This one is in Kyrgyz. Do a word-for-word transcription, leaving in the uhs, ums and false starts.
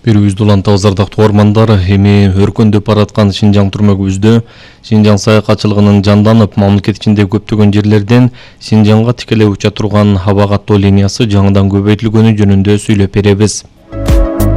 Берүүбүздү улантабыз ардактуу угармандар. Эми өркөндөп бараткан Шинжаң түрмөгүбүздө Шинжаң саякатчылыгынын жанданып, мамлекет ичинде көптөгөн жерлерден Шинжаңга тикелей уча турган аба каттоо линиясы жаңыдан көбөйтүлгөнү жөнүндө сүйлөп беребиз.